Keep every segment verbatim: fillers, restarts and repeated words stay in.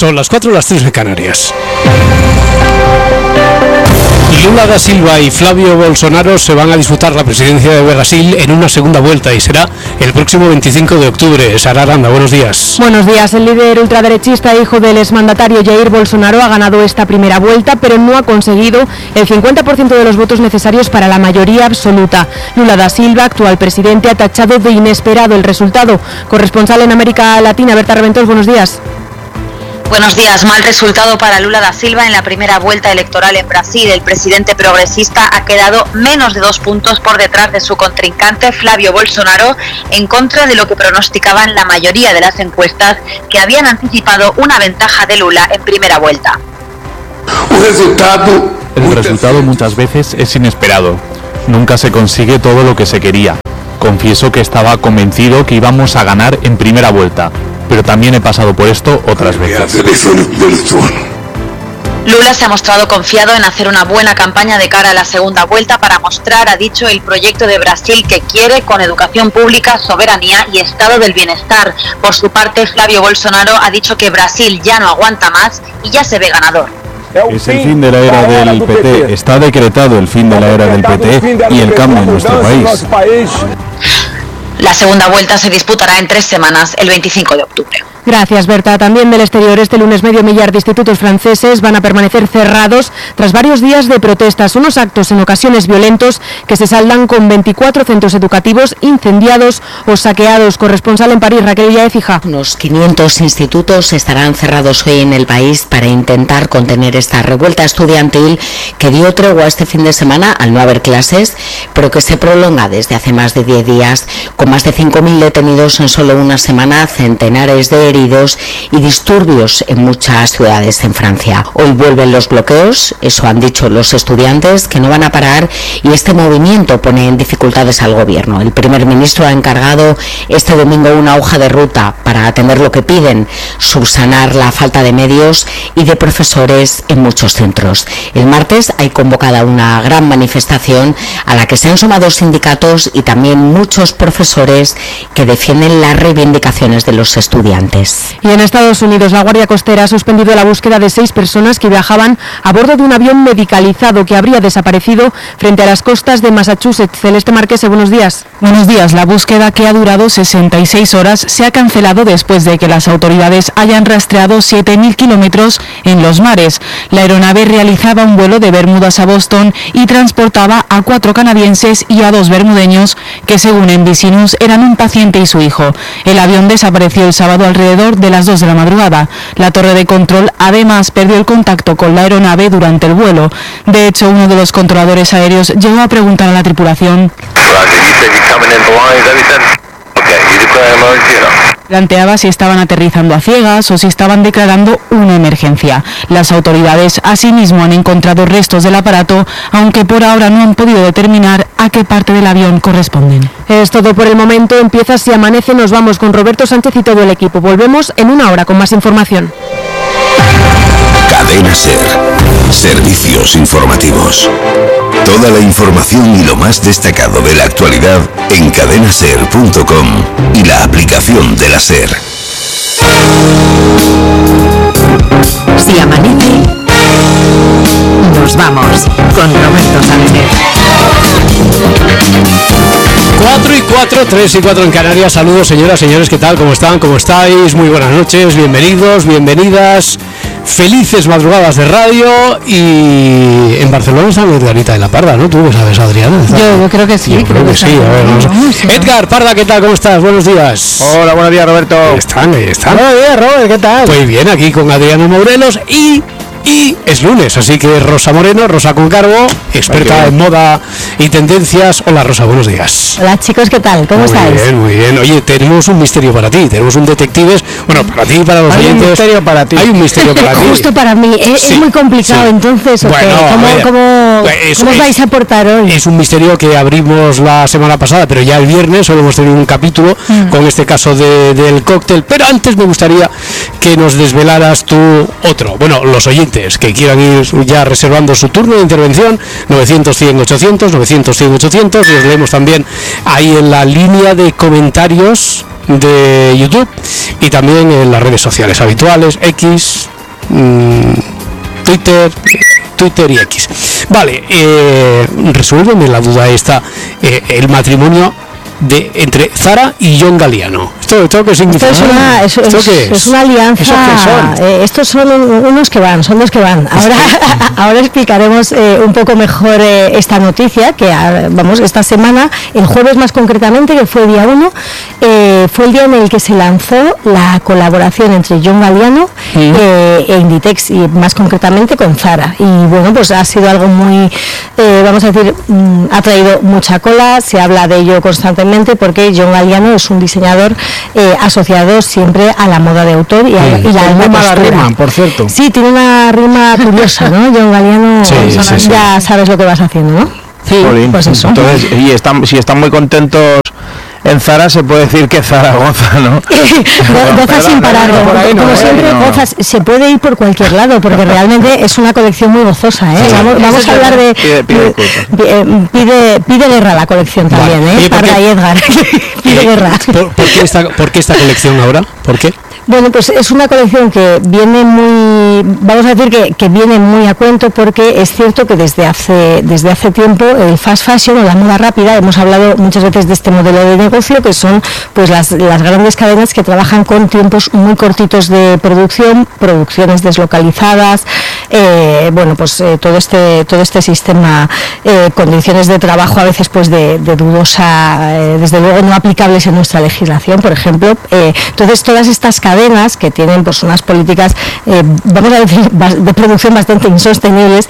Son las cuatro, las tres de Canarias. Lula da Silva y Flavio Bolsonaro se van a disputar la presidencia de Brasil en una segunda vuelta y será el próximo veinticinco de octubre. Sara Aranda, buenos días. Buenos días. El líder ultraderechista, hijo del exmandatario Jair Bolsonaro, ha ganado esta primera vuelta, pero no ha conseguido el cincuenta por ciento de los votos necesarios para la mayoría absoluta. Lula da Silva, actual presidente, ha tachado de inesperado el resultado. Corresponsal en América Latina, Berta Reventós, buenos días. Buenos días. Mal resultado para Lula da Silva en la primera vuelta electoral en Brasil. El presidente progresista ha quedado menos de dos puntos por detrás de su contrincante Flavio Bolsonaro, en contra de lo que pronosticaban la mayoría de las encuestas, que habían anticipado una ventaja de Lula en primera vuelta. El resultado muchas veces es inesperado. Nunca se consigue todo lo que se quería. Confieso que estaba convencido que íbamos a ganar en primera vuelta, pero también he pasado por esto otras veces. Lula se ha mostrado confiado en hacer una buena campaña de cara a la segunda vuelta para mostrar, ha dicho, el proyecto de Brasil que quiere, con educación pública, soberanía y estado del bienestar. Por su parte, Flavio Bolsonaro ha dicho que Brasil ya no aguanta más y ya se ve ganador. Es el fin de la era del P T, está decretado el fin de la era del P T y el cambio en nuestro país. La segunda vuelta se disputará en tres semanas, el veinticinco de octubre. Gracias, Berta. También del exterior, este lunes medio millar de institutos franceses van a permanecer cerrados tras varios días de protestas, unos actos en ocasiones violentos que se saldan con veinticuatro centros educativos incendiados o saqueados. Corresponsal en París, Raquel Villaécija. Unos quinientos institutos estarán cerrados hoy en el país para intentar contener esta revuelta estudiantil que dio tregua este fin de semana al no haber clases, pero que se prolonga desde hace más de diez días, con más de cinco mil detenidos en solo una semana, centenares de heridos y disturbios en muchas ciudades en Francia. Hoy vuelven los bloqueos, eso han dicho los estudiantes, que no van a parar, y este movimiento pone en dificultades al gobierno. El primer ministro ha encargado este domingo una hoja de ruta para atender lo que piden, subsanar la falta de medios y de profesores en muchos centros. El martes hay convocada una gran manifestación a la que se han sumado sindicatos y también muchos profesores que defienden las reivindicaciones de los estudiantes. Y en Estados Unidos, la Guardia Costera ha suspendido la búsqueda de seis personas que viajaban a bordo de un avión medicalizado que habría desaparecido frente a las costas de Massachusetts. Celeste Marquese, buenos días. Buenos días. La búsqueda, que ha durado sesenta y seis horas, se ha cancelado después de que las autoridades hayan rastreado siete mil kilómetros en los mares. La aeronave realizaba un vuelo de Bermudas a Boston y transportaba a cuatro canadienses y a dos bermudeños que, según N B C News, eran un paciente y su hijo. El avión desapareció el sábado alrededor de las dos de la madrugada. La torre de control además perdió el contacto con la aeronave durante el vuelo. De hecho, uno de los controladores aéreos llegó a preguntar a la tripulación. Planteaba si estaban aterrizando a ciegas o si estaban declarando una emergencia. Las autoridades asimismo han encontrado restos del aparato, aunque por ahora no han podido determinar a qué parte del avión corresponden. Es todo por el momento. Empieza Si Amanece. Nos vamos con Roberto Sánchez y todo el equipo. Volvemos en una hora con más información. Cadena SER. Servicios informativos. Toda la información y lo más destacado de la actualidad en cadena ser punto com y la aplicación de la SER. Si amanece, nos vamos con Roberto Sánchez. cuatro y cuatro, tres y cuatro en Canarias. Saludos, señoras, señores, ¿qué tal? ¿Cómo están? ¿Cómo estáis? Muy buenas noches, bienvenidos, bienvenidas. Felices madrugadas de radio. Y en Barcelona está Edgarita de la Parda, ¿no? Tú lo sabes, Adriana. Yo, yo creo que sí. Yo creo que sí. A ver, vamos. Edgar Parda, ¿qué tal? ¿Cómo estás? Buenos días. Hola, buenos días, Roberto. Ahí están, ahí están. Buenos días, Robert, ¿qué tal? Pues bien, aquí con Adriano Morelos y... Y es lunes, así que Rosa Moreno, Rosa con cargo, experta en moda y tendencias. Hola, Rosa, buenos días. Hola, chicos, ¿qué tal? ¿Cómo muy estáis? Muy bien, muy bien. Oye, tenemos un misterio para ti, tenemos un detectives. Bueno, para ti y para los Hay oyentes. Hay un misterio para ti. Hay un misterio para ti. Justo para mí. ¿Es, sí, es muy complicado, sí. entonces, ¿o bueno, qué? ¿Cómo, ver, cómo, es, ¿cómo os vais a aportar hoy? Es un misterio que abrimos la semana pasada, pero ya el viernes solo hemos tenido un capítulo mm. con este caso de, del cóctel. Pero antes me gustaría que nos desvelaras tú otro. Bueno, los oyentes que quieran ir ya reservando su turno de intervención, novecientos, cien, ochocientos, novecientos, cien, ochocientos, y os leemos también ahí en la línea de comentarios de YouTube y también en las redes sociales habituales, X, mmm, Twitter, Twitter y X. Vale, eh, resuélveme la duda esta, eh, el matrimonio de entre Zara y John Galliano. ¿Esto, esto qué significa? Esto es una, es, ¿Esto es, qué es? es una alianza. ¿Esos qué son? Eh, estos son unos que van, son los que van. Ahora, ahora explicaremos eh, un poco mejor eh, esta noticia, que ah, vamos, esta semana, el jueves más concretamente, que fue el día uno, eh, fue el día en el que se lanzó la colaboración entre John Galliano mm. eh, e Inditex, y más concretamente con Zara. Y bueno, pues ha sido algo muy, eh, vamos a decir, mm, ha traído mucha cola, se habla de ello constantemente, porque John Galliano es un diseñador eh, asociado siempre a la moda de autor y, a, sí, y la alta mala rima, por cierto. Sí, tiene una rima curiosa, ¿no? John Galliano, sí, sí, sí, ya sí. sabes lo que vas haciendo, ¿no? Sí, pues eso. Entonces, y están, si están muy contentos en Zara, se puede decir que Zaragoza, ¿no? Goza sin parar, por ahí no, como eh, siempre, no. gozas, se puede ir por cualquier lado, porque realmente es una colección muy gozosa, ¿eh? Sí, vamos, sí, vamos sí, a hablar de... Pide, pide, pide, pide, pide guerra la colección también, Vale. ¿eh? Oye, ¿por Parda qué? y Edgar, pide guerra. ¿Por, por, qué esta, ¿Por qué esta colección ahora? ¿Por qué? Bueno, pues es una colección que viene muy, vamos a decir que, que viene muy a cuento, porque es cierto que desde hace desde hace tiempo el fast fashion o la moda rápida, hemos hablado muchas veces de este modelo de negocio, que son pues las, las grandes cadenas que trabajan con tiempos muy cortitos de producción, producciones deslocalizadas, eh, bueno, pues eh, todo este todo este sistema, eh, condiciones de trabajo a veces pues de, de dudosa, eh, desde luego no aplicables en nuestra legislación, por ejemplo. Eh, entonces todas estas cadenas que tienen pues unas políticas, eh, vamos a decir, de producción bastante insostenibles,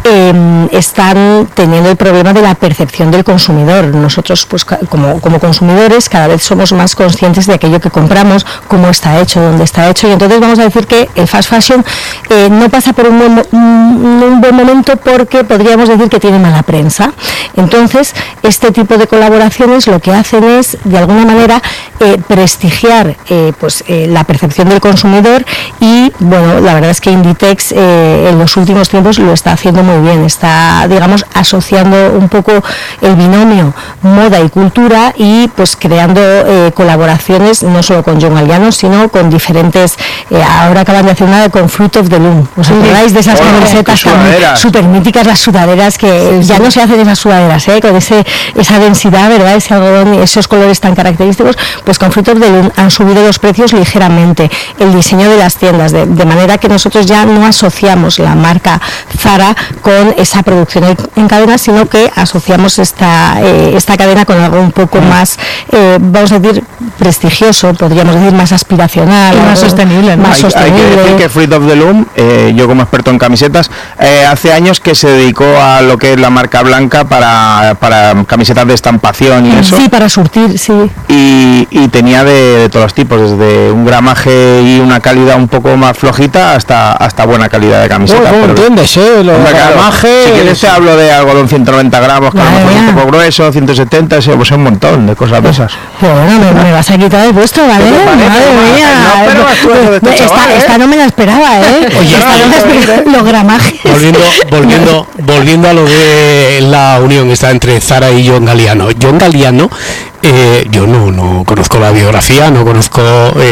eh, están teniendo el problema de la percepción del consumidor. Nosotros, pues como, como consumidores, cada vez somos más conscientes de aquello que compramos, cómo está hecho, dónde está hecho, y entonces vamos a decir que el fast fashion eh, no pasa por un buen, un, un buen momento, porque podríamos decir que tiene mala prensa. Entonces, este tipo de colaboraciones lo que hacen es, de alguna manera, eh, prestigiar eh, pues eh, la percepción del consumidor, y bueno, la verdad es que Inditex eh, en los últimos tiempos lo está haciendo muy bien, está, digamos, asociando un poco el binomio moda y cultura, y pues creando eh, colaboraciones no solo con John Galliano, sino con diferentes, eh, ahora acaban de hacer una con Fruit of the Loom, ¿os acordáis de esas oh, camisetas tan súper míticas, las sudaderas, que sí, ya sí. no se hacen esas sudaderas, ¿eh? Con ese, esa densidad, ¿verdad? Ese algodón y esos colores tan característicos, pues con Fruit of the Loom han subido los precios ligeramente, el diseño de las tiendas, de, de manera que nosotros ya no asociamos la marca Zara con esa producción en cadena, sino que asociamos esta, eh, esta cadena con algo un poco más, eh, vamos a decir, prestigioso, podríamos decir más aspiracional, y más sostenible, ¿no? Más hay, sostenible. hay que decir que Fruit of the Loom, eh, yo como experto en camisetas, eh, hace años que se dedicó a lo que es la marca blanca para, para camisetas de estampación y eso. Sí, para surtir, sí. Y, y tenía de, de todos los tipos, desde un gramaje y una calidad un poco más flojita hasta hasta buena calidad de camiseta. Oh, pero, entiendes, eh? Los hombre, claro, gramajes. si quieres te hablo de algodón ciento noventa gramos, que a lo mejor es un poco grueso, ciento setenta, ese, pues un montón de cosas de esas. Pero bueno, me, me vas a quitar el puesto, ¿vale? Madre mía. No esperabas tú eso de este esta, chaval, ¿eh? esta no me la esperaba, ¿eh? Oye, esta no me la esperaba. Los gramajes. Volviendo, volviendo, volviendo a lo de la unión esta entre Zara y John Galliano. John Galliano, eh, yo no, no conozco la biografía, no conozco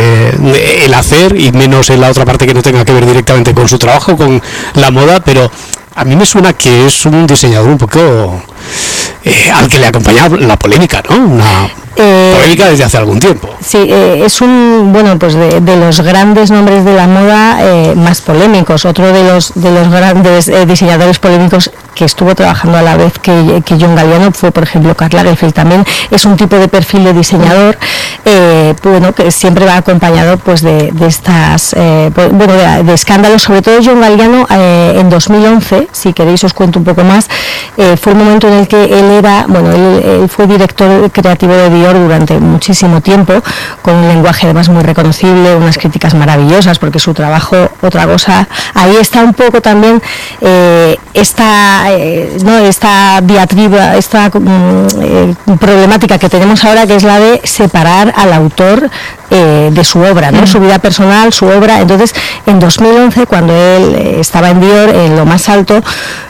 eh, el hacer, y menos en la otra parte que no tenga que ver directamente con su trabajo, con la moda, pero a mí me suena que es un diseñador un poco eh, al que le acompaña la polémica, ¿no? Una eh, polémica desde hace algún tiempo. Sí, eh, es un, bueno, pues de, de los grandes nombres de la moda eh, más polémicos. Otro de los de los grandes eh, diseñadores polémicos que estuvo trabajando a la vez que, que John Galliano fue, por ejemplo, Karl Lagerfeld. También es un tipo de perfil de diseñador, eh, bueno, que siempre va acompañado pues de, de estas, eh, pues, bueno, de, de escándalos. Sobre todo John Galliano eh, en dos mil once, si queréis os cuento un poco más, eh, fue un momento en el que él era, bueno, él, él fue director creativo de Dior durante muchísimo tiempo, con un lenguaje además muy reconocible, unas críticas maravillosas, porque su trabajo, otra cosa, ahí está un poco también eh, esta Eh, no, esta diatriba, esta eh, problemática que tenemos ahora, que es la de separar al autor eh, de su obra, ¿no? Mm. Su vida personal, su obra. Entonces, en dos mil once, cuando él eh, estaba en Dior, en lo más alto,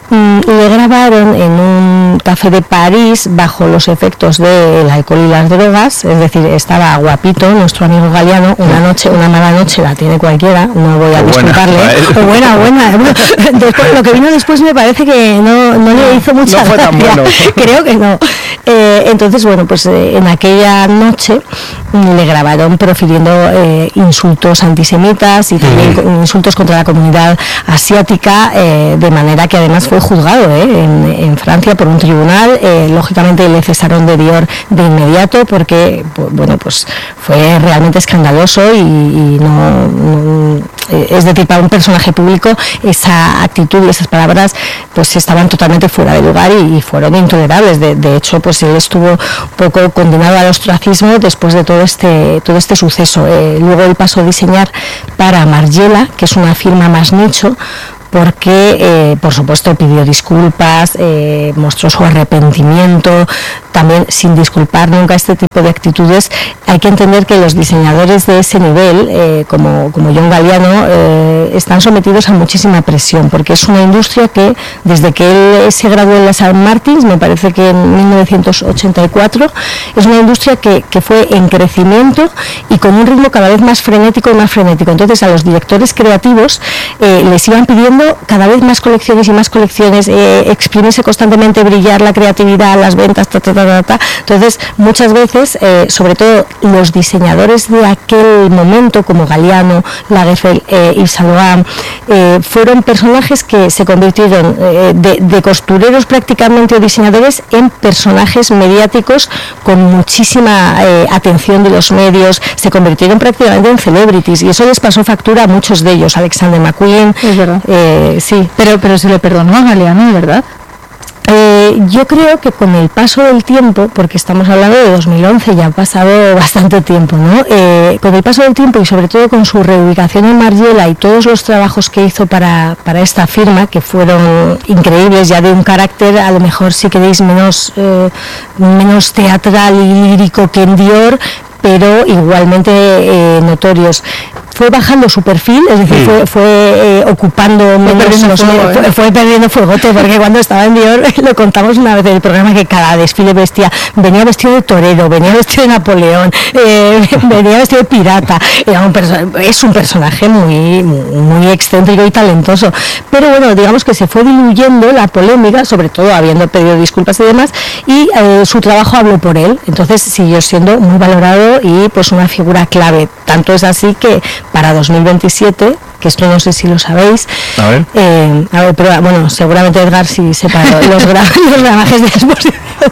mm, le grabaron en un café de París bajo los efectos del alcohol y las drogas, es decir, estaba guapito nuestro amigo Galiano, una noche, una mala noche la tiene cualquiera, no voy a disculparle, buena, buena, buena. Después, lo que vino después me parece que no, no le hizo mucha no fue tan gracia, bueno. creo que no. Eh, entonces, bueno, pues eh, en aquella noche mm, le grabaron profiriendo eh, insultos antisemitas y también mm. insultos contra la comunidad asiática, eh, de manera que además fue juzgado eh, en, en Francia por un tribunal. Eh, lógicamente le cesaron de Dior de inmediato porque, pues, bueno, pues fue realmente escandaloso y, y no, no, es decir, para un personaje público esa actitud y esas palabras pues estaban totalmente fuera de lugar y, y fueron intolerables. De, de hecho, pues él estuvo un poco condenado al ostracismo después de todo este todo este suceso. Eh, luego él pasó a diseñar para Margiela, que es una firma más nicho, porque eh, por supuesto pidió disculpas, eh, mostró su arrepentimiento, también sin disculpar nunca este tipo de actitudes. Hay que entender que los diseñadores de ese nivel, eh, como, como John Galliano, eh, están sometidos a muchísima presión, porque es una industria que desde que él se graduó en la Saint Martins, me parece que en mil novecientos ochenta y cuatro, es una industria que, que fue en crecimiento y con un ritmo cada vez más frenético y más frenético. Entonces a los directores creativos eh, les iban pidiendo cada vez más colecciones y más colecciones, eh, exprimirse constantemente, brillar la creatividad, las ventas, ta, ta, ta, ta, ta. Entonces muchas veces, eh, sobre todo los diseñadores de aquel momento como Galliano, Lagerfeld, eh, Yves Saint Laurent, eh, fueron personajes que se convirtieron eh, de, de costureros prácticamente o diseñadores en personajes mediáticos con muchísima eh, atención de los medios, se convirtieron prácticamente en celebrities y eso les pasó factura a muchos de ellos. Alexander McQueen, es verdad. Eh, sí, pero pero se le perdonó a Galliano, ¿verdad? Eh, yo creo que con el paso del tiempo, porque estamos hablando de dos mil once, ya ha pasado bastante tiempo, ¿no? Eh, con el paso del tiempo y sobre todo con su reubicación en Margiela y todos los trabajos que hizo para, para esta firma, que fueron increíbles, ya de un carácter a lo mejor si queréis menos, eh, menos teatral y lírico que en Dior, pero igualmente eh, notorios. Fue bajando su perfil, es decir, sí. fue, fue eh, ocupando menos, perdiendo los, fuego, fue, ¿eh? fue perdiendo fuegote, porque cuando estaba en Dior, lo contamos una vez en el programa, que cada desfile vestía, venía vestido de torero, venía vestido de Napoleón, eh, venía vestido de pirata. Era un perso- es un personaje muy, muy excéntrico y talentoso, pero bueno, digamos que se fue diluyendo la polémica, sobre todo habiendo pedido disculpas y demás, y eh, su trabajo habló por él. Entonces siguió siendo muy valorado y pues una figura clave. Tanto es así que para dos mil veintisiete, que esto no sé si lo sabéis, a ver, eh, a ver pero bueno, seguramente Edgar sí sepa los, gra- los gramajes de exposición.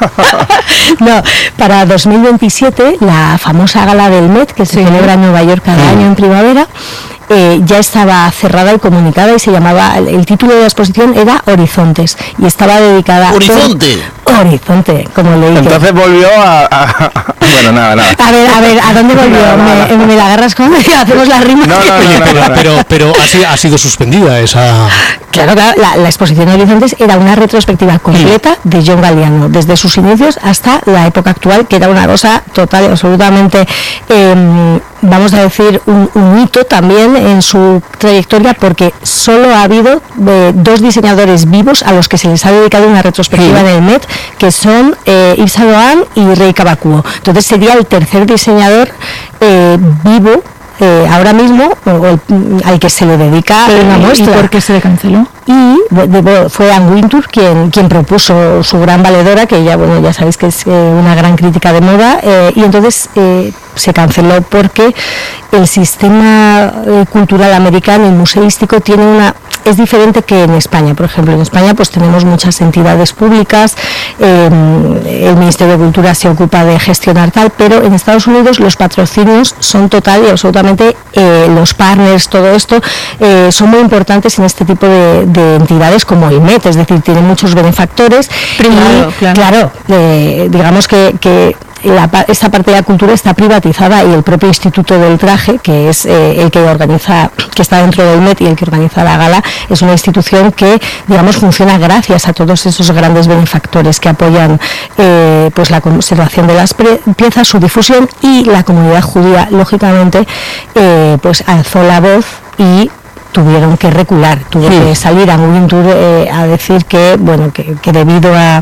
No, para dos mil veintisiete, la famosa gala del Met, que se sí. celebra en Nueva York cada año en primavera, Eh, ya estaba cerrada y comunicada y se llamaba, el, el título de la exposición era Horizontes y estaba dedicada Horizonte a Horizonte, como le dije. Entonces volvió a, a bueno, nada, nada. A ver, a ver, ¿a dónde volvió? No, no, no. ¿Me, me la agarras con hacemos la rima? No, no, no, Oye, no, pero, no, no. pero, pero ha, sido, ha sido suspendida esa... Claro, claro, la, la exposición de Horizontes era una retrospectiva completa de John Galliano, desde sus inicios hasta la época actual, que era una cosa total y absolutamente, eh, vamos a decir, un, un hito también en su trayectoria, porque solo ha habido eh, dos diseñadores vivos a los que se les ha dedicado una retrospectiva en el Met, que son eh, Yves Saint Laurent y Rei Kawakubo. Entonces sería el tercer diseñador eh, vivo Eh, ahora mismo o, o, al que se le dedica una muestra. ¿Y por qué se le canceló? Y bueno, fue Anne Wintour quien quien propuso su gran valedora, que ya bueno ya sabéis que es eh, una gran crítica de moda, eh, y entonces eh, se canceló porque el sistema eh, cultural americano y museístico tiene una es diferente que en España. Por ejemplo, en España pues tenemos muchas entidades públicas, eh, el Ministerio de Cultura se ocupa de gestionar tal, pero en Estados Unidos los patrocinios son total y absolutamente, eh, los partners, todo esto, eh, son muy importantes en este tipo de, de entidades como el Met, es decir, tiene muchos benefactores. Privado, y, claro, claro eh, digamos que, que La, esta parte de la cultura está privatizada y el propio Instituto del Traje, que es eh, el que organiza, que está dentro del Met y el que organiza la gala, es una institución que, digamos, funciona gracias a todos esos grandes benefactores que apoyan eh, pues la conservación de las pre- piezas, su difusión, y la comunidad judía, lógicamente, eh, pues alzó la voz y tuvieron que recular, tuvo sí. que salir a Moving Tour eh, a decir que, bueno, que, que debido a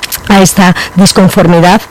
a esta disconformidad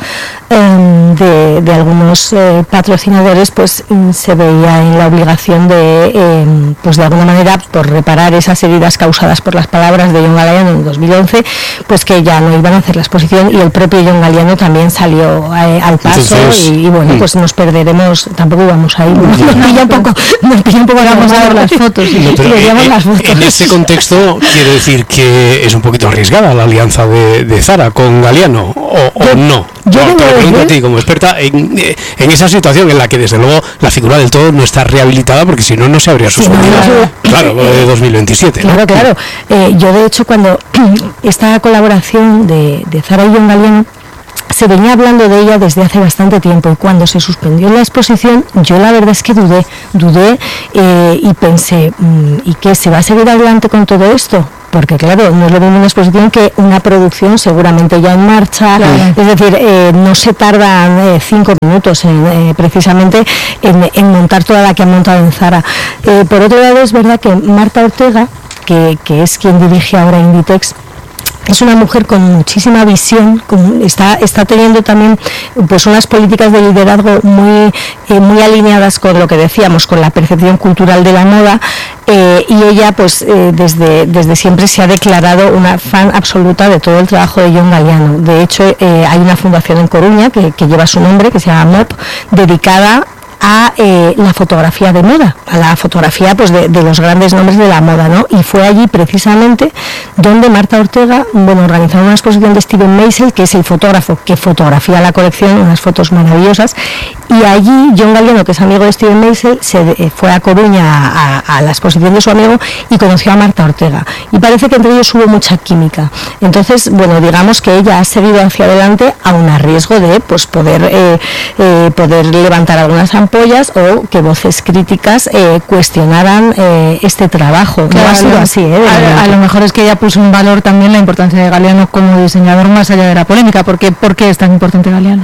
eh, de, de algunos eh, patrocinadores, pues se veía en la obligación de, eh, pues de alguna manera, por reparar esas heridas causadas por las palabras de Jon Galliano en dos mil once, pues que ya no iban a hacer la exposición, y el propio Jon Galliano también salió eh, al paso. Entonces, y, y bueno, pues nos perderemos, tampoco vamos a ir, nos pilla un poco, nos pilla un poco, vamos a ver las fotos, no, pero y en, las fotos. En ese contexto quiere decir que es un poquito arriesgada la alianza de, de Zara con Galliano, o, o yo, no. Yo no, te lo pregunto a ti como experta en, en esa situación en la que desde luego la figura del todo no está rehabilitada, porque si no, no se habría suspendido. Sí, no, no, claro, de dos mil veintisiete. Claro, ¿no? claro. Eh, yo de hecho cuando esta colaboración de, de Zara y Jon Galliano se venía hablando de ella desde hace bastante tiempo, y cuando se suspendió la exposición yo la verdad es que dudé, dudé eh, y pensé, ¿y qué? ¿Se va a seguir adelante con todo esto? Porque claro, no es lo mismo una exposición que una producción seguramente ya en marcha, claro. Es decir, eh, no se tardan eh, cinco minutos en, eh, precisamente en, en montar toda la que han montado en Zara. Eh, por otro lado, es verdad que Marta Ortega, que, que es quien dirige ahora Inditex, es una mujer con muchísima visión, con, está, está teniendo también pues unas políticas de liderazgo muy, eh, muy alineadas con lo que decíamos, con la percepción cultural de la moda, eh, y ella pues eh, desde, desde siempre se ha declarado una fan absoluta de todo el trabajo de Jon Galliano. De hecho, eh, hay una fundación en Coruña que, que lleva su nombre, que se llama M O P, dedicada a eh, la fotografía de moda, a la fotografía pues de, de los grandes nombres de la moda, ¿no? Y fue allí precisamente donde Marta Ortega, bueno, organizaron una exposición de Steven Meisel, que es el fotógrafo que fotografía la colección, unas fotos maravillosas, y allí Jon Galliano, que es amigo de Steven Meisel, se eh, fue a Coruña a, a la exposición de su amigo y conoció a Marta Ortega, y parece que entre ellos hubo mucha química. Entonces, bueno, digamos que ella ha seguido hacia adelante aun a riesgo de pues poder eh, eh, poder levantar algunas ampollas o que voces críticas eh, cuestionaran eh, este trabajo. Claro, no ha sido así, ¿eh? A, a lo mejor es que ella puso en valor también la importancia de Galliano como diseñador más allá de la polémica. ¿Por qué, por qué es tan importante Galliano?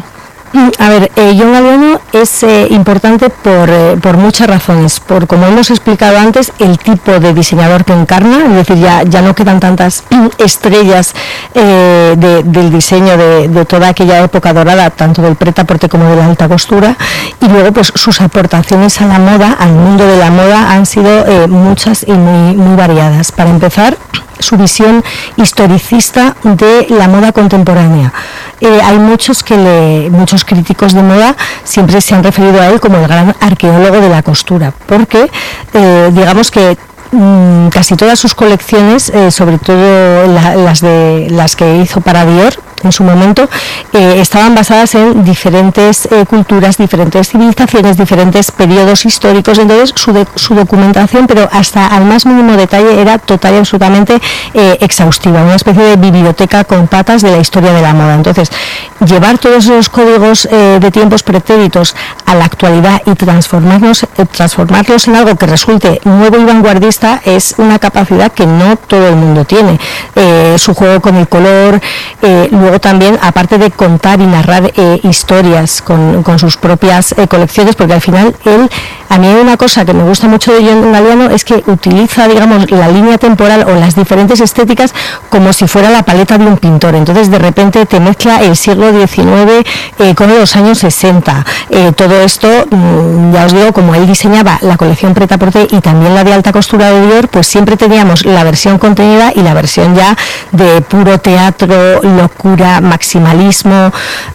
A ver, eh, Jon Galliano es eh, importante por, eh, por muchas razones. Por, como hemos explicado antes, el tipo de diseñador que encarna, es decir, ya, ya no quedan tantas estrellas eh, de, del diseño de, de toda aquella época dorada, tanto del prêt-à-porter como de la alta costura, y luego pues sus aportaciones a la moda, al mundo de la moda, han sido eh, muchas y muy, muy variadas. Para empezar, su visión historicista de la moda contemporánea. Eh, hay muchos que le, muchos críticos de moda siempre se han referido a él como el gran arqueólogo de la costura, porque eh, digamos que mmm, casi todas sus colecciones, eh, sobre todo la, las de las que hizo para Dior en su momento, eh, estaban basadas en diferentes eh, culturas, diferentes civilizaciones, diferentes periodos históricos. Entonces su, de, su documentación, pero hasta al más mínimo detalle, era total y absolutamente eh, exhaustiva, una especie de biblioteca con patas de la historia de la moda. Entonces, llevar todos esos códigos eh, de tiempos pretéritos a la actualidad y transformarnos, eh, transformarlos en algo que resulte nuevo y vanguardista es una capacidad que no todo el mundo tiene. Eh, su juego con el color, eh, luego también, aparte de contar y narrar eh, historias con, con sus propias eh, colecciones, porque al final él, a mí hay una cosa que me gusta mucho de Jon Galliano, es que utiliza, digamos, la línea temporal o las diferentes estéticas como si fuera la paleta de un pintor. Entonces de repente te mezcla el siglo diecinueve eh, con los años sesenta. Eh, todo esto, mmm, ya os digo, como él diseñaba la colección Prêt-à-porter y también la de alta costura de Dior, pues siempre teníamos la versión contenida y la versión ya de puro teatro, locura, maximalismo.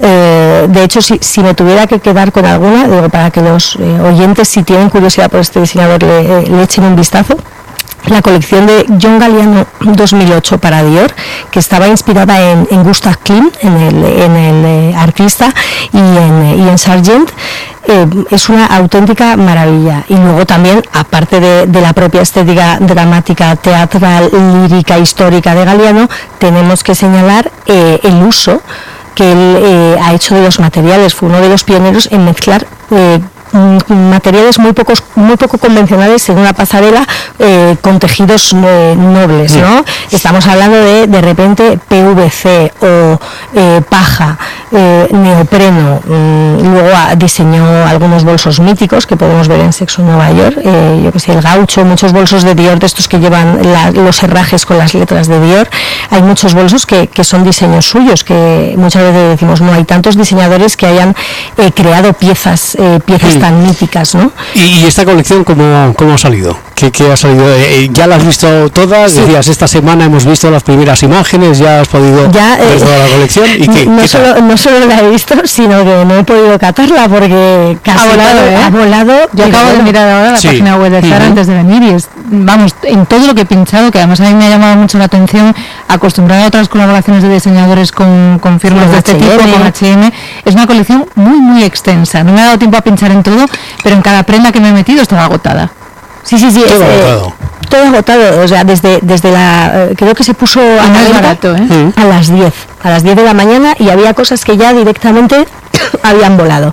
Eh, de hecho, si, si me tuviera que quedar con alguna, digo, para que los eh, oyentes, si tienen curiosidad por este diseñador, le, le echen un vistazo, la colección de Jon Galliano dos mil ocho para Dior, que estaba inspirada en, en Gustav Klimt, en el, en el eh, artista, y en, y en Sargent. Eh, es una auténtica maravilla. Y luego también, aparte de, de la propia estética dramática, teatral, lírica, histórica de Galliano, tenemos que señalar eh, el uso que él eh, ha hecho de los materiales. Fue uno de los pioneros en mezclar eh, materiales muy pocos, muy poco convencionales en una pasarela eh, con tejidos eh, nobles, ¿no? Estamos hablando de de repente P V C o eh, paja, eh, neopreno. Mm, luego ah, diseñó algunos bolsos míticos que podemos ver en Sexo Nueva York, eh, yo que sé, el gaucho, muchos bolsos de Dior, de estos que llevan la, los herrajes con las letras de Dior. Hay muchos bolsos que, que son diseños suyos, que muchas veces decimos, no hay tantos diseñadores que hayan eh, creado piezas eh, piezas sí. tan míticas, ¿no? ¿Y, y esta colección cómo, cómo ha salido? ¿Qué, qué ha salido? Eh, ¿Ya las has visto todas? Sí. Decías, esta semana hemos visto las primeras imágenes, ya has podido ya, ver eh, toda la colección. ¿Y qué, no, qué solo, no solo la he visto, sino que no he podido catarla porque casi ha volado, ¿eh? ha volado. Yo acabo bueno. de mirar ahora la sí. página web de Zara uh-huh. antes de venir y es, vamos, en todo lo que he pinchado, que además a mí me ha llamado mucho la atención, acostumbrada a otras colaboraciones de diseñadores con, con firmas sí, de este tipo, con H y M, es una colección muy, muy extensa. No me ha dado tiempo a pinchar en todo, pero en cada prenda que me he metido estaba agotada. Sí, sí, sí. Todo es, agotado. Eh, todo agotado, o sea, desde, desde la... Eh, creo que se puso a, no es barato, ¿eh? uh-huh. a las diez, a las diez de la mañana y había cosas que ya directamente habían volado.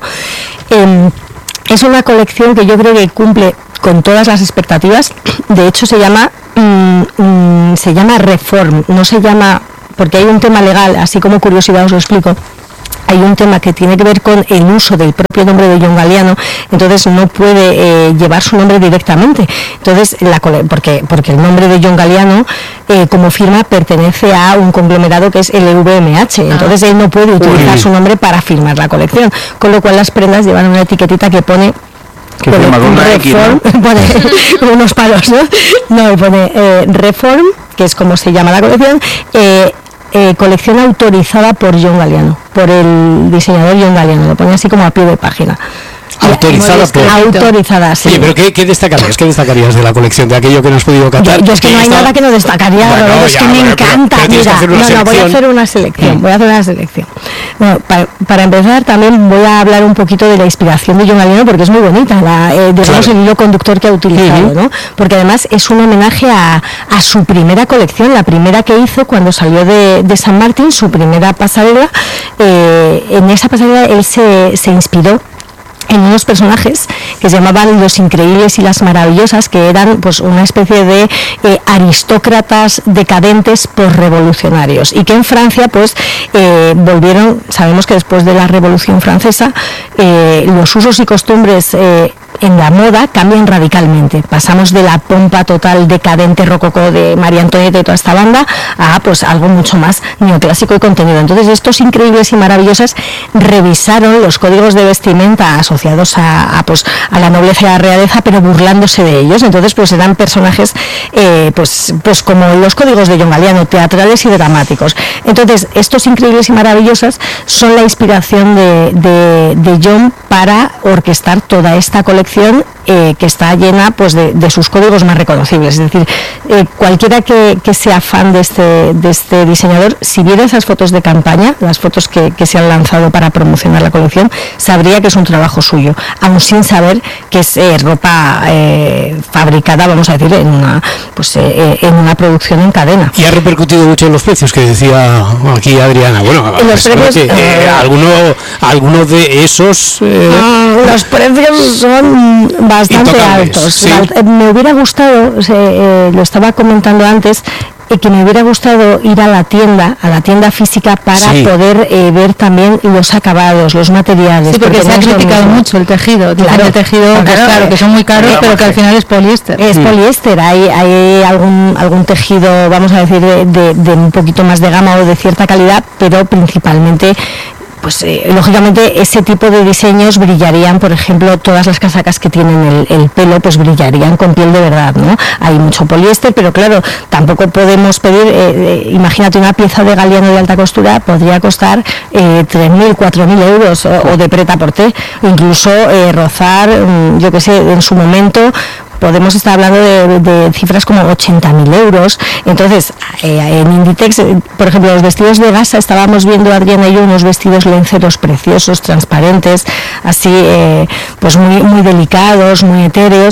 Eh, es una colección que yo creo que cumple con todas las expectativas. De hecho, se llama, mm, mm, se llama Reform, no se llama... porque hay un tema legal, así como curiosidad os lo explico. Hay un tema que tiene que ver con el uso del propio nombre de John Galliano, entonces no puede eh, llevar su nombre directamente. Entonces, la, porque, porque el nombre de John Galliano eh, como firma pertenece a un conglomerado que es el V M H, entonces él no puede utilizar Uy. su nombre para firmar la colección, con lo cual las prendas llevan una etiquetita que pone que pone con Reform, ¿no? Pone unos palos, ¿no? No, pone eh, Reform, que es como se llama la colección, eh, Eh, colección autorizada por John Galliano, por el diseñador John Galliano, lo pone así como a pie de página. Autorizada por... Autorizada, sí. Oye, pero ¿qué, qué destacarías? ¿Qué destacarías de la colección, de aquello que no has podido catar? Yo, yo es que no hay está... nada que no destacaría, bueno, Roberto, es ya, que me bueno, encanta. Pero, pero Mira, que no, no, voy a hacer una selección, voy a hacer una selección. Bueno, para, para empezar también voy a hablar un poquito de la inspiración de John Galliano porque es muy bonita, la, eh, digamos claro. el hilo conductor que ha utilizado, uh-huh. ¿no? Porque además es un homenaje a, a su primera colección, la primera que hizo cuando salió de, de San Martín, su primera pasarela. Eh, en esa pasarela él se, se inspiró en unos personajes que se llamaban los increíbles y las maravillosas, que eran pues una especie de eh, aristócratas decadentes posrevolucionarios y que en Francia pues eh, volvieron, sabemos que después de la Revolución Francesa eh, los usos y costumbres eh, en la moda cambian radicalmente. Pasamos de la pompa total decadente rococó de María Antonieta y toda esta banda a pues algo mucho más neoclásico y contenido. Entonces estos increíbles y maravillosas revisaron los códigos de vestimenta asociados a, a pues a la nobleza y a la realeza, pero burlándose de ellos. Entonces pues eran personajes eh, pues pues como los códigos de John Galliano, teatrales y dramáticos. Entonces estos increíbles y maravillosas son la inspiración de, de, de John para orquestar toda esta colección Eh, que está llena pues de, de sus códigos más reconocibles. Es decir, eh, cualquiera que, que sea fan de este, de este diseñador, si viera esas fotos de campaña, las fotos que, que se han lanzado para promocionar la colección, sabría que es un trabajo suyo, aun sin saber que es eh, ropa eh, fabricada, vamos a decir, en una, pues, eh, en una producción en cadena. Y ha repercutido mucho en los precios, que decía aquí Adriana. Bueno, en los precios, que, eh, eh, alguno, alguno de esos... Eh, ah, los precios son bastante altos. ¿Sí? Me hubiera gustado, o sea, eh, lo estaba comentando antes, eh, que me hubiera gustado ir a la tienda, a la tienda física para sí. poder eh, ver también los acabados, los materiales. Sí, porque, porque se ha criticado mucho el tejido, claro, el tejido, pues claro, claro, que son muy caros, claro, pero que al final es poliéster. Es mm. poliéster, hay, hay algún algún tejido, vamos a decir, de, de, de un poquito más de gama o de cierta calidad, pero principalmente pues eh, lógicamente ese tipo de diseños brillarían, por ejemplo, todas las casacas que tienen el, el pelo, pues brillarían con piel de verdad, ¿no? Hay mucho poliéster, pero claro, tampoco podemos pedir, eh, eh, imagínate una pieza de Galliano de alta costura, podría costar eh, tres mil, cuatro mil euros o, o de prêt-à-porter, incluso eh, rozar, yo que sé, en su momento podemos estar hablando de, de cifras como ochenta mil euros. Entonces, eh, en Inditex, eh, por ejemplo, los vestidos de gasa, estábamos viendo Adriana y yo unos vestidos lenceros preciosos, transparentes, así, eh, pues muy, muy delicados, muy etéreos,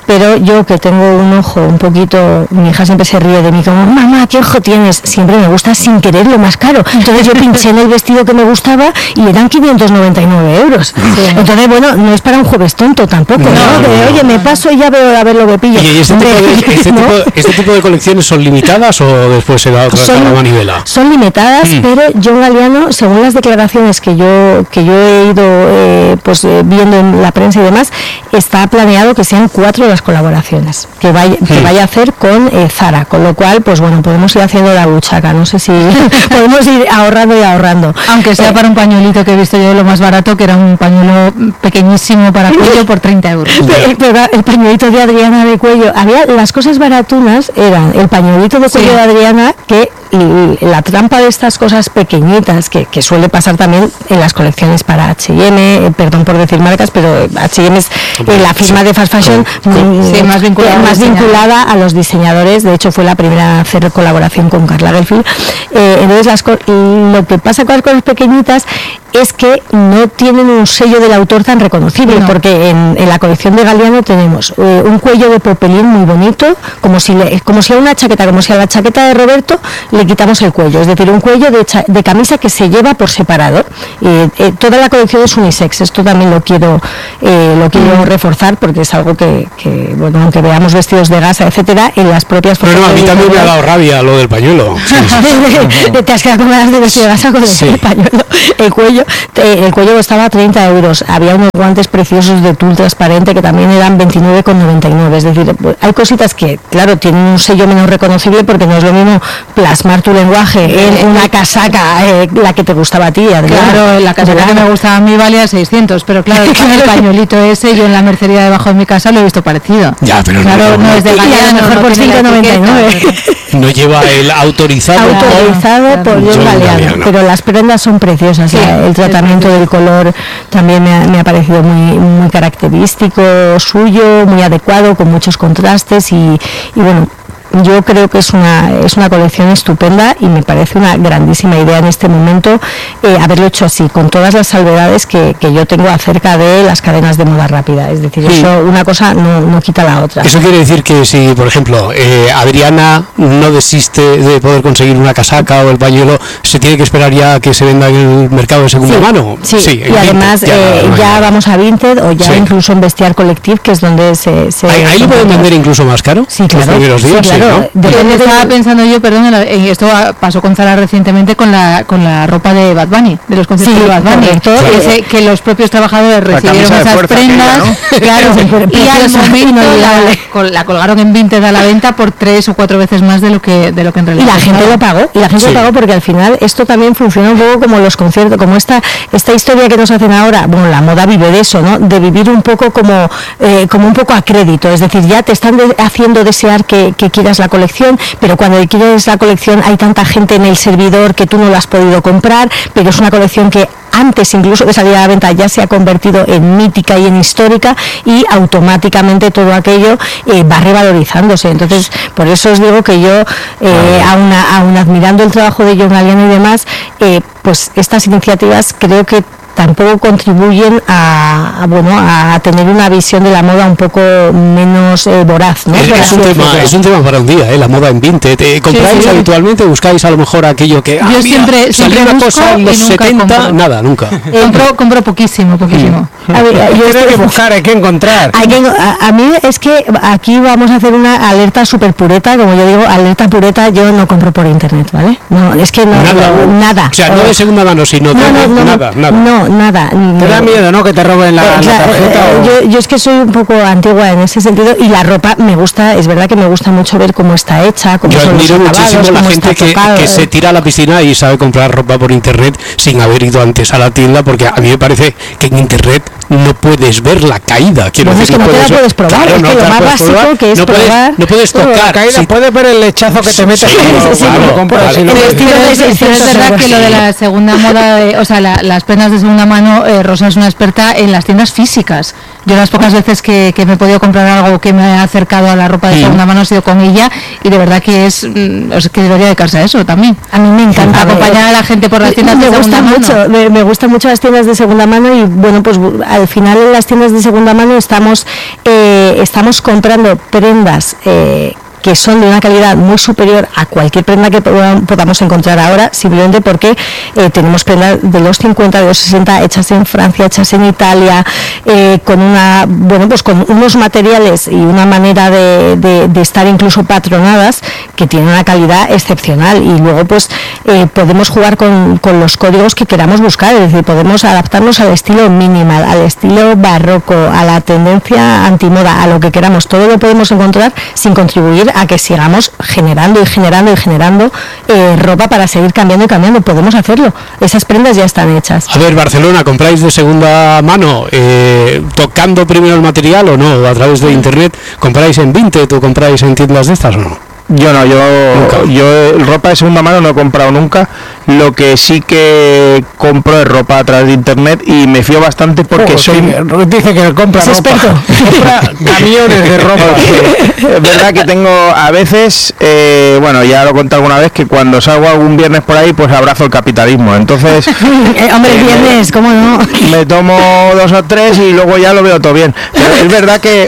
pero yo que tengo un ojo un poquito, mi hija siempre se ríe de mí como, mamá, ¿qué ojo tienes? Siempre me gusta sin querer lo más caro. Entonces yo pinché en el vestido que me gustaba y eran quinientos noventa y nueve euros. Sí. Entonces, bueno, no es para un jueves tonto tampoco, ¿no? ¿no? no, de, no. Oye, me paso y ya veo a ver lo que pillo. ¿Y este, tipo de, este, ¿no? tipo, este tipo de colecciones son limitadas o después se da otra son, manivela? Son limitadas, mm. pero John Galliano, según las declaraciones que yo que yo he ido eh, pues eh, viendo en la prensa y demás, está planeado que sean cuatro las colaboraciones que vaya, mm. que vaya a hacer con eh, Zara, con lo cual, pues bueno, podemos ir haciendo la buchaca, no sé si podemos ir ahorrando y ahorrando. Aunque sea eh, para un pañuelito que he visto yo lo más barato, que era un pañuelo pequeñísimo para cuello por treinta euros. Pero, pero el pañuelito de Adriana de cuello, había las cosas baratunas, eran el pañuelito de cuello sí. de Adriana, que y la trampa de estas cosas pequeñitas que, que suele pasar también en las colecciones para H y M, eh, perdón por decir marcas, pero H y M es eh, la firma de fast fashion sí, más, vinculada, más vinculada a los diseñadores. De hecho fue la primera a hacer colaboración con Karl Lagerfeld. Eh, entonces las, lo que pasa con las cosas pequeñitas es que no tienen un sello del autor tan reconocible, no. porque en, en la colección de Galliano tenemos eh, un cuello de popelín muy bonito, como si le, como si a una chaqueta, como si a la chaqueta de Roberto le quitamos el cuello, es decir, un cuello de, cha, de camisa que se lleva por separado. Eh, eh, toda la colección es unisex, esto también lo quiero eh, lo quiero mm. reforzar, porque es algo que, que, bueno, aunque veamos vestidos de gasa, etcétera, en las propias fotos. Pero no, a mí también me ha dado rabia lo del pañuelo. Sí, sí. Te has quedado con ganas de vestido de gasa con sí. el pañuelo, el cuello. El cuello costaba treinta euros, había unos guantes preciosos de tul transparente que también eran veintinueve con noventa y nueve, es decir, hay cositas que, claro, tienen un sello menos reconocible, porque no es lo mismo plasmar tu lenguaje en una casaca, eh, la que te gustaba a ti, Adriana. Claro, la casaca que me gustaba a mí valía seiscientos, pero claro, el pañuelito ese, yo en la mercería debajo de mi casa lo he visto parecido. Ya, pero claro, no, no es de Galliano, mejor no por cinco con noventa y nueve. No lleva el autorizado. Autorizado por John Galliano, pero las prendas son preciosas, sí, ¿eh? El tratamiento del color también me ha, me ha parecido muy muy característico suyo, muy adecuado, con muchos contrastes y, y bueno, yo creo que es una es una colección estupenda y me parece una grandísima idea en este momento eh, haberlo hecho así, con todas las salvedades que, que yo tengo acerca de las cadenas de moda rápida, es decir, sí. eso, una cosa no, no quita la otra. Eso quiere decir que si, por ejemplo, eh, Adriana no desiste de poder conseguir una casaca o el pañuelo, ¿se tiene que esperar ya que se venda en el mercado de segunda sí, mano? Sí, sí, y además Vinted, ya, eh, ya vamos a Vinted o ya sí. incluso en Bestiar Collective, que es donde se... se ¿Ahí, ahí lo pueden vender incluso más caro? Sí, claro. Los primeros días, sí, claro. Sí, ¿no? Depende de estaba pensando yo, perdón, en esto pasó con Zara recientemente con la con la ropa de Bad Bunny, de los conciertos sí, de Bad Bunny, claro. ese, que los propios trabajadores recibieron esas fuerza, prendas, ¿no? Claro, y al momento la, la colgaron en Vinted a la venta por tres o cuatro veces más de lo que de lo que en realidad. Y la gente lo pagó, y la gente sí. lo pagó porque al final esto también funciona un poco como los conciertos, como esta esta historia que nos hacen ahora. Bueno, la moda vive de eso, ¿no? De vivir un poco como eh, como un poco a crédito, es decir, ya te están de, haciendo desear que, que quieras la colección, pero cuando quieres la colección hay tanta gente en el servidor que tú no la has podido comprar, pero es una colección que antes incluso de salir a la venta ya se ha convertido en mítica y en histórica, y automáticamente todo aquello eh, va revalorizándose. Entonces, por eso os digo que yo, eh, aún, aún admirando el trabajo de John Galliano y demás, eh, pues estas iniciativas creo que tampoco contribuyen a, a bueno a tener una visión de la moda un poco menos eh, voraz, ¿no? Es, es, un tema, es un tema para un día, ¿eh? La moda en Vinted. Eh, ¿Compráis sí, sí. habitualmente? ¿Buscáis a lo mejor aquello que... Yo ah, siempre, mira, siempre una cosa en los setenta, compro. Nada, nunca. Eh, compro, compro poquísimo, poquísimo. Mm. A ver, yo creo que buscar, hay que encontrar. Hay que, a, a mí es que aquí vamos a hacer una alerta super pureta, como yo digo, alerta pureta, yo no compro por internet, ¿vale? No, es que no, nada. No, nada. O sea, no de segunda mano, sino no, de no, no, nada, nada. No, nada. Te da miedo, ¿no? Que te roben la, eh, la tarjeta. Eh, o... yo, yo es que soy un poco antigua en ese sentido, y la ropa me gusta, es verdad que me gusta mucho ver cómo está hecha, cómo yo son admiro los acabados, muchísimo la gente que, que se tira a la piscina y sabe comprar ropa por internet sin haber ido antes a la tienda, porque a mí me parece que en internet no puedes ver la caída. Quiero bueno, decir, es que no, no te la puedes probar, claro, es no que lo más básico probar, que es no probar. Puedes, no puedes tocar. La caída, sí. Puedes ver el lechazo que te metes. Sí, cuando, sí, claro, compras, vale. si no, es verdad que lo de la segunda moda, de, o sea, la, las prendas de segunda mano, eh, Rosa es una experta en las tiendas físicas. Yo las pocas veces que, que me he podido comprar algo que me ha acercado a la ropa de segunda mano ha sido con ella, y de verdad que es, o sea, que debería dedicarse a eso también. A mí me encanta acompañar a la gente por las tiendas me de segunda gusta mano. Mucho, me, me gustan mucho las tiendas de segunda mano, y bueno, pues al final en las tiendas de segunda mano estamos, eh, estamos comprando prendas eh, que son de una calidad muy superior a cualquier prenda que podamos encontrar ahora, simplemente porque eh, tenemos prendas de los cincuenta, de los sesenta, hechas en Francia, hechas en Italia, eh, con una, bueno, pues con unos materiales y una manera de, de, de estar incluso patronadas que tienen una calidad excepcional, y luego pues eh, podemos jugar con, con los códigos que queramos buscar, es decir, podemos adaptarnos al estilo minimal, al estilo barroco, a la tendencia antimoda, a lo que queramos, todo lo podemos encontrar sin contribuir a que sigamos generando y generando y generando eh, ropa para seguir cambiando y cambiando. Podemos hacerlo, esas prendas ya están hechas. A ver, Barcelona, ¿compráis de segunda mano eh, tocando primero el material o no? ¿A través de internet? ¿Compráis en Vinted o compráis en tiendas de estas o no? Yo no, yo, yo ropa de segunda mano no he comprado nunca. Lo que sí que compro es ropa a través de internet y me fío bastante porque oh, soy... Que, dice que compra ropa. Compra camiones de ropa. Es verdad que tengo a veces, eh, bueno, ya lo he contado alguna vez, que cuando salgo algún viernes por ahí, pues abrazo el capitalismo. Entonces... eh, hombre, el viernes, ¿cómo no? Me tomo dos o tres y luego ya lo veo todo bien. Pero es verdad que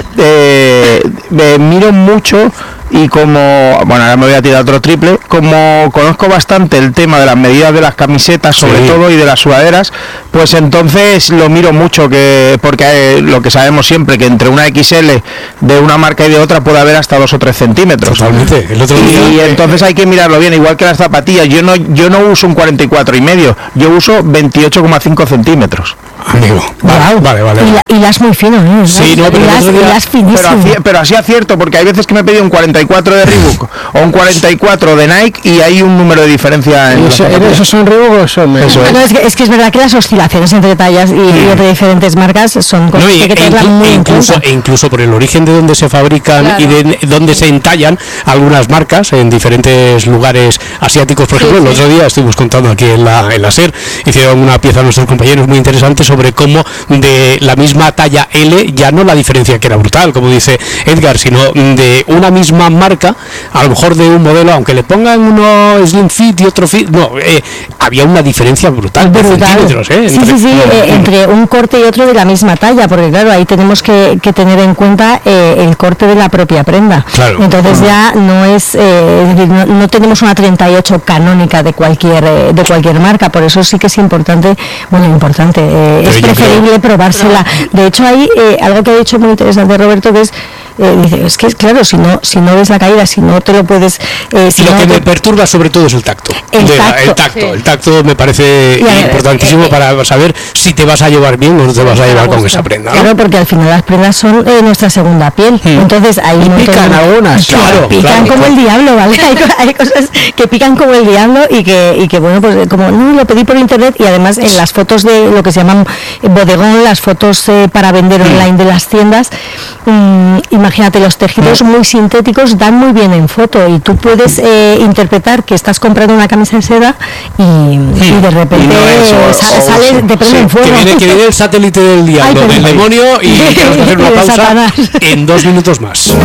eh, me miro mucho... Y como, bueno, ahora me voy a tirar otro triple, como conozco bastante el tema de las medidas de las camisetas, sobre sí. todo, y de las sudaderas, pues entonces lo miro mucho, que porque eh, lo que sabemos siempre, que entre una equis ele de una marca y de otra puede haber hasta dos o tres centímetros. Totalmente. El otro día... Y entonces hay que mirarlo bien, igual que las zapatillas. Yo no, yo no uso un cuarenta y cuatro y medio, yo uso veintiocho coma cinco centímetros. Amigo, vale, vale, vale. Y, la, y las muy fino, ¿eh? Sí, no, pero, y las, día... y las pero, así, pero así acierto, porque hay veces que me he pedido un cuarenta y cuatro de Reebok o un cuarenta y cuatro de Nike y hay un número de diferencia en eso, ¿esos son Reebok o son? Eso es. No, es, que, es que es verdad que las oscilaciones entre tallas y, y entre diferentes marcas son cosas no, y, que hay que tenerlas muy e incluso, e incluso por el origen de donde se fabrican, claro, y de donde se entallan algunas marcas en diferentes lugares asiáticos. Por ejemplo, sí, sí. El otro día estuvimos contando aquí en la, en la SER, hicieron una pieza a nuestros compañeros muy interesante sobre cómo de la misma talla L, ya no la diferencia que era brutal, como dice Edgar, sino de una misma marca, a lo mejor de un modelo, aunque le pongan uno slim fit y otro fit, no, eh, había una diferencia brutal, brutal. De centímetros, ¿eh? Sí, entre, sí, sí, eh, entre un corte y otro de la misma talla, porque claro, ahí tenemos que, que tener en cuenta eh, el corte de la propia prenda. Claro. Entonces uh-huh. ya no es, eh, es decir, no, no tenemos una treinta y ocho canónica de cualquier eh, de cualquier marca, por eso sí que es importante, bueno, importante, eh, es preferible creo... probársela. De hecho, hay eh, algo que ha dicho muy interesante Roberto, que es Eh, dice, es que claro, si no si no ves la caída, si no te lo puedes eh, si lo no que te... me perturba sobre todo es el tacto el de tacto, la, el, tacto sí. el tacto me parece y, importantísimo eh, eh, para saber si te vas a llevar bien o no te vas a llevar con esa prenda, ¿no? Claro, porque al final las prendas son eh, nuestra segunda piel, hmm. entonces hay y pican de... algunas, claro, pican claro, como claro. el diablo, ¿vale? hay, hay cosas que pican como el diablo y que y que bueno, pues como no lo pedí por internet, y además en las fotos de lo que se llaman bodegón, las fotos eh, para vender online de las tiendas, mmm, imagínate, los tejidos muy sintéticos dan muy bien en foto, y tú puedes eh, interpretar que estás comprando una camisa de seda y, sí. y de repente y no es, sale, o, sale te prende en fuego. Que viene, que viene el satélite del diablo, Ay, del demonio, y tenemos que hacer una pausa Satanás. En dos minutos más.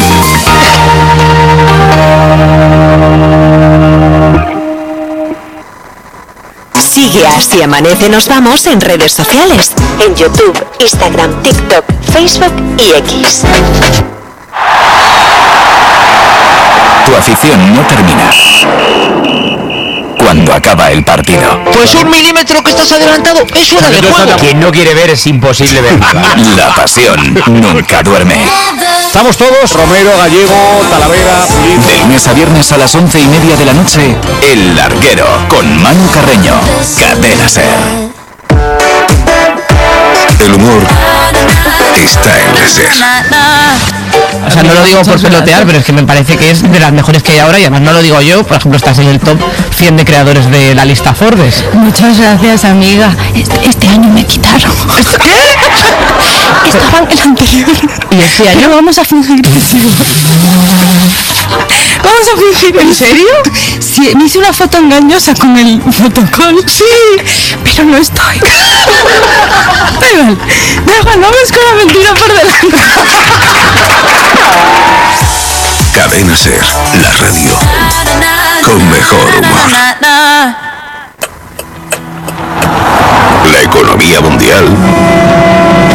Sigue a Así Amanece Nos Vamos en redes sociales, en YouTube, Instagram, TikTok, Facebook y X. Tu afición no termina cuando acaba el partido. Pues un milímetro que estás adelantado es una de juego. Quien no quiere ver es imposible ver nada. La pasión nunca duerme. Estamos todos, Romero, Gallego, Talavera, Pulido. De lunes a viernes a las once y media de la noche, El Larguero, con Manu Carreño, Cadena Ser. El humor está en la Ser. O sea, no lo digo por pelotear, pero es que me parece que es de las mejores que hay ahora, y además no lo digo yo, por ejemplo, estás en el top cien de creadores de la lista Forbes. Muchas gracias, amiga. Este, este año me quitaron. ¿Qué? Estaba en el anterior. ¿Y este año? No, vamos a fingir. Vamos a fingir. ¿En serio? Sí, me hice una foto engañosa con el fotocall. Sí, pero no estoy. Da igual, da igual, vamos con la mentira por delante. Cadena Ser, la radio con mejor humor. La economía mundial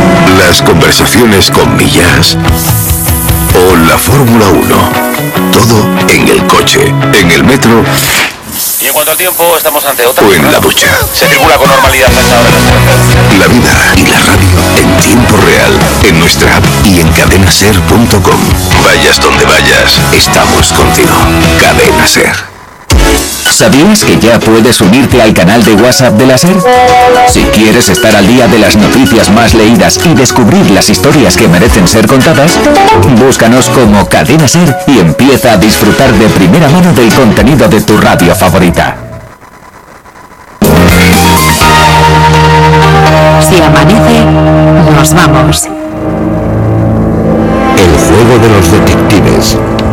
Las conversaciones con Millas o la Fórmula uno. Todo en el coche, en el metro. Y en cuanto al tiempo, estamos ante otra. O en la ducha. Se circula con normalidad a esta hora. La vida y la radio en tiempo real, en nuestra app y en cadena ser punto com. Vayas donde vayas, estamos contigo. Cadena Ser. ¿Sabías que ya puedes unirte al canal de WhatsApp de la SER? Si quieres estar al día de las noticias más leídas y descubrir las historias que merecen ser contadas, búscanos como Cadena SER y empieza a disfrutar de primera mano del contenido de tu radio favorita. Si amanece, nos vamos. El juego de los detectives.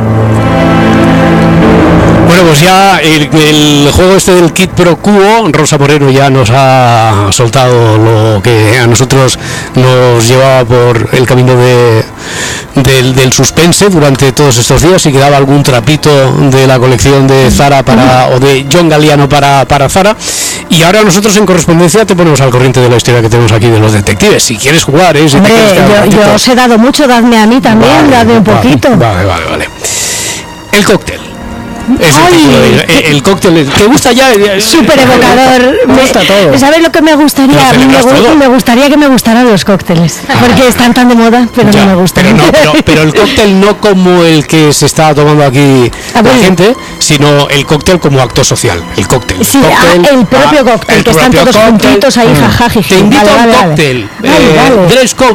Bueno, pues ya el, el juego este del Quid Pro Quo, Rosa Moreno ya nos ha soltado lo que a nosotros nos llevaba por el camino de, del, del suspense durante todos estos días, y quedaba algún trapito de la colección de Zara para, o de John Galliano para, para Zara. Y ahora nosotros en correspondencia te ponemos al corriente de la historia que tenemos aquí de los detectives. Si quieres jugar, ¿eh? Si Hombre, te quieres yo, yo os he dado mucho, dadme a mí también, vale, dadme un vale, poquito. Vale, vale, vale. El cóctel. Es el, título de, el, el cóctel, ¿te gusta ya? Súper evocador. Me gusta todo. ¿Sabes lo que me gustaría? Me, me, me gustaría que me gustaran los cócteles, porque están tan de moda, pero ya, no me gustan. Pero, no, pero, pero el cóctel no como el que se está tomando aquí ah, la gente, sino el cóctel como acto social. El cóctel. Sí, cóctel, ah, el propio cóctel, ah, el que están todos cóctel, juntitos ahí, jajaji. Te invito vale, a un vale, cóctel. Vale, eh, vale. Dress code,